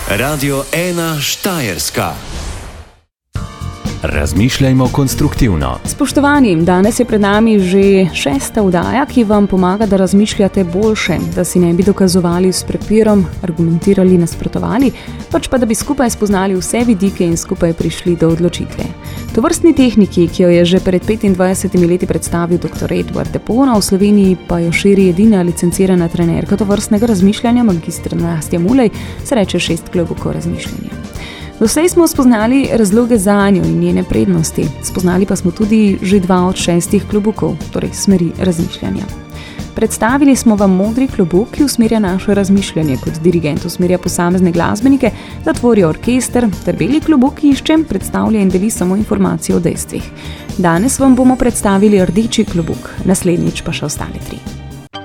Radio 1 Štajerska. Razmišljajmo konstruktivno. Spoštovani, danes je pred nami že 6. oddaja, ki vam pomaga, da razmišljate boljše, da si ne bi dokazovali s prepirom, argumentirali, nasprotovali, pač pa da bi skupaj spoznali vse vidike in skupaj prišli do odločitve. Tovrstni tehniki, ki jo je že pred 25 leti predstavil dr. Edward Depona, v Sloveniji pa jo širi edina licencirana trenerka tovrstnega razmišljanja, magistra Nastja Mulej, se reče 6 klobukov razmišljanja. Doslej smo spoznali razloge zanjo in njene prednosti. Spoznali pa smo tudi že 2 od 6 klobukov, torej smeri razmišljanja. Predstavili smo vam modri klobuk, ki usmerja naše razmišljanje, kot dirigent usmerja posamezne glasbenike, da tvorijo orkester, ter beli klobuk, ki išče, predstavlja in deli samo informacije o dejstvih. Danes vam bomo predstavili rdeči klobuk, naslednjič pa še ostale 3.